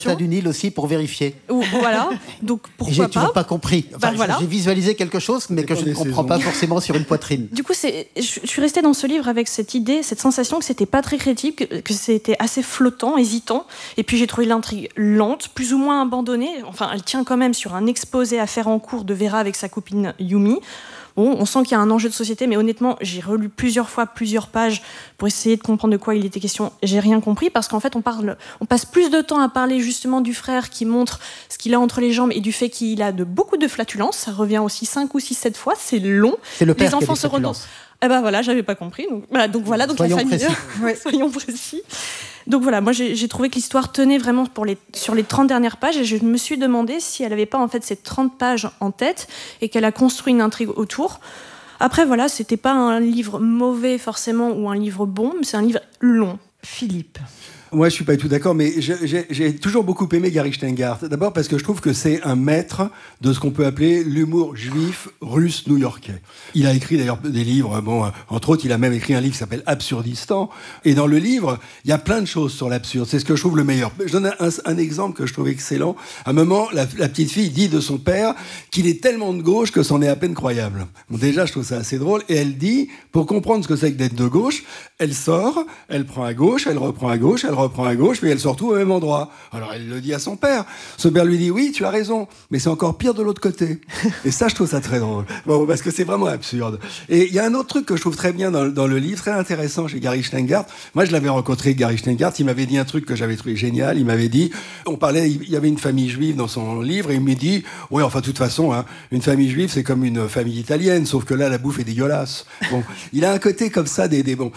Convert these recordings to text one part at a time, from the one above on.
du Nil aussi pour vérifier. Voilà, donc pourquoi j'ai toujours pas compris. Enfin, voilà. J'ai visualisé quelque chose, mais que je ne comprends pas forcément sur une poitrine. Du coup, je suis restée dans ce livre avec cette idée, cette sensation que c'était pas très crédible, que c'était assez flottant, hésitant. Et puis j'ai trouvé l'intrigue lente, plus ou moins abandonnée. Enfin, elle tient quand même sur un exposé à faire en cours de Vera avec sa copine Yumi. Bon, on sent qu'il y a un enjeu de société, mais honnêtement, j'ai relu plusieurs fois, plusieurs pages pour essayer de comprendre de quoi il était question. J'ai rien compris parce qu'en fait, on passe plus de temps à parler justement du frère qui montre ce qu'il a entre les jambes et du fait qu'il a beaucoup de flatulences. Ça revient aussi 5 ou 6, 7 fois. C'est long. C'est le père les enfants qui a des flatulences. Eh ben voilà, j'avais pas compris. Donc Soyons la famille. précis. Ouais, soyons précis. Donc voilà, moi j'ai trouvé que l'histoire tenait vraiment sur les 30 dernières pages et je me suis demandé si elle n'avait pas en fait ces 30 pages en tête et qu'elle a construit une intrigue autour. Après voilà, c'était pas un livre mauvais forcément ou un livre bon, mais c'est un livre long. Philippe. Moi, je suis pas du tout d'accord, mais j'ai toujours beaucoup aimé Gary Shteyngart. D'abord parce que je trouve que c'est un maître de ce qu'on peut appeler l'humour juif russe new-yorkais. Il a écrit d'ailleurs des livres, entre autres, il a même écrit un livre qui s'appelle Absurdistan. Et dans le livre, il y a plein de choses sur l'absurde. C'est ce que je trouve le meilleur. Je donne un exemple que je trouve excellent. À un moment, la petite fille dit de son père qu'il est tellement de gauche que c'en est à peine croyable. Bon, déjà, je trouve ça assez drôle. Et elle dit, pour comprendre ce que c'est que d'être de gauche, elle sort, elle prend à gauche, elle reprend à gauche, elle reprend à gauche, puis elle se retrouve au même endroit. Alors elle le dit à son père. Son père lui dit, oui, tu as raison, mais c'est encore pire de l'autre côté. Et ça, je trouve ça très drôle. Bon, parce que c'est vraiment absurde. Et il y a un autre truc que je trouve très bien dans le livre, très intéressant chez Gary Shteyngart. Moi, je l'avais rencontré, Gary Shteyngart, il m'avait dit un truc que j'avais trouvé génial. Il m'avait dit, il y avait une famille juive dans son livre, et il m'a dit, ouais, enfin, de toute façon, hein, une famille juive, c'est comme une famille italienne, sauf que là, la bouffe est dégueulasse. Bon, il a un côté comme ça, bon.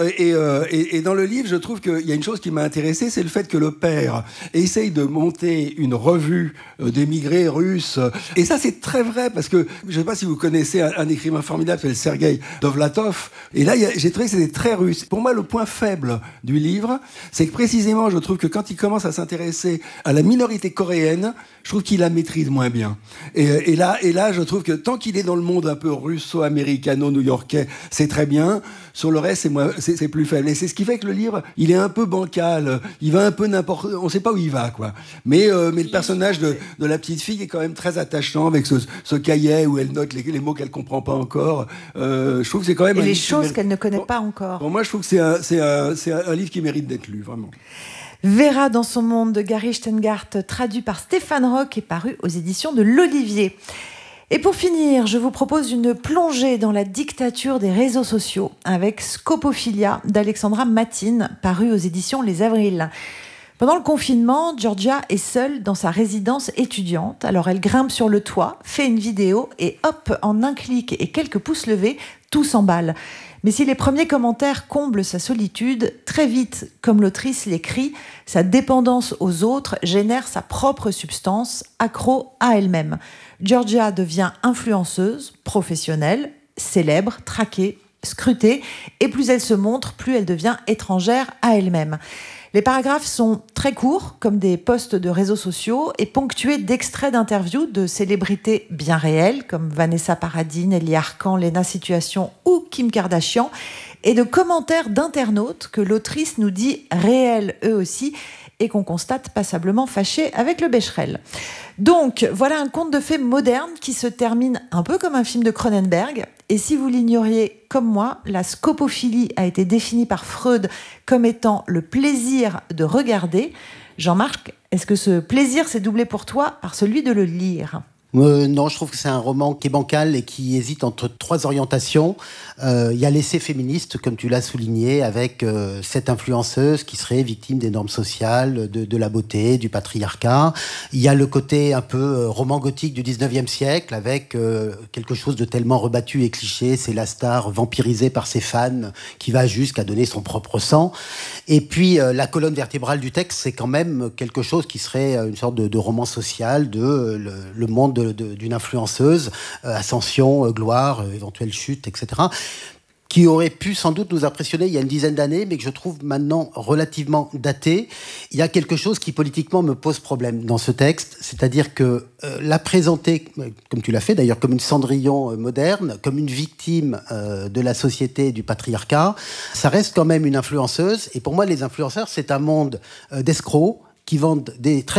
Et dans le livre, je trouve qu'il y a une chose qui m'a intéressé, c'est le fait que le père essaye de monter une revue d'émigrés russes. Et ça, c'est très vrai, parce que je ne sais pas si vous connaissez un écrivain formidable, c'est le Sergueï Dovlatov. Et là, j'ai trouvé que c'était très russe. Pour moi, le point faible du livre, c'est que précisément, je trouve que quand il commence à s'intéresser à la minorité coréenne, je trouve qu'il la maîtrise moins bien. Et là, je trouve que tant qu'il est dans le monde un peu russo-américano-new-yorkais, c'est très bien. Sur le reste, c'est plus faible. Et c'est ce qui fait que le livre, il est un peu bancal. Il va un peu n'importe... On ne sait pas où il va, quoi. Mais le personnage de la petite fille est quand même très attachant avec ce cahier où elle note les mots qu'elle ne comprend pas encore. Je trouve que c'est quand même... Et les choses qu'elle ne connaît pas encore. Pour moi, je trouve que c'est un livre qui mérite d'être lu, vraiment. Vera dans son monde de Gary Shteyngart, traduit par Stéphane Roch et paru aux éditions de l'Olivier. Et pour finir, je vous propose une plongée dans la dictature des réseaux sociaux avec Scopophilia d'Alexandra Matine, paru aux éditions Les Avrils. Pendant le confinement, Georgia est seule dans sa résidence étudiante. Alors elle grimpe sur le toit, fait une vidéo et hop, en un clic et quelques pouces levés, tout s'emballe. Mais si les premiers commentaires comblent sa solitude, très vite, comme l'autrice l'écrit, sa dépendance aux autres génère sa propre substance, accro à elle-même. Georgia devient influenceuse, professionnelle, célèbre, traquée, scrutée, et plus elle se montre, plus elle devient étrangère à elle-même. Les paragraphes sont très courts, comme des posts de réseaux sociaux, et ponctués d'extraits d'interviews de célébrités bien réelles, comme Vanessa Paradis, Nelly Arcan, Lena Situation ou Kim Kardashian, et de commentaires d'internautes que l'autrice nous dit réels eux aussi, et qu'on constate passablement fâchés avec le Becherel. Donc, voilà un conte de fées moderne qui se termine un peu comme un film de Cronenberg. Et si vous l'ignoriez comme moi, la scopophilie a été définie par Freud comme étant le plaisir de regarder. Jean-Marc, est-ce que ce plaisir s'est doublé pour toi par celui de le lire ? Non, je trouve que c'est un roman qui est bancal et qui hésite entre trois orientations. Il y a l'essai féministe, comme tu l'as souligné, avec cette influenceuse qui serait victime des normes sociales, de la beauté, du patriarcat. Il y a le côté un peu roman gothique du 19e siècle, avec quelque chose de tellement rebattu et cliché. C'est la star vampirisée par ses fans qui va jusqu'à donner son propre sang. Et puis, la colonne vertébrale du texte, c'est quand même quelque chose qui serait une sorte de roman social, le monde d'une influenceuse, ascension, gloire, éventuelle chute, etc., qui aurait pu sans doute nous impressionner il y a une dizaine d'années, mais que je trouve maintenant relativement daté. Il y a quelque chose qui politiquement me pose problème dans ce texte, c'est-à-dire que la présenter, comme tu l'as fait d'ailleurs, comme une Cendrillon moderne, comme une victime de la société et du patriarcat, ça reste quand même une influenceuse. Et pour moi, les influenceurs, c'est un monde d'escrocs, qui vendent des très